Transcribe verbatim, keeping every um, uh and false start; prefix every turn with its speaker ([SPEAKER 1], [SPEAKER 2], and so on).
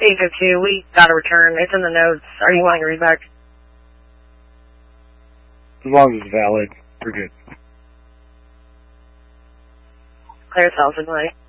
[SPEAKER 1] eight oh two. We got a return. It's in the notes. Are you wanting to read back?
[SPEAKER 2] As long as it's valid, we're good.
[SPEAKER 1] Claire Salson, way.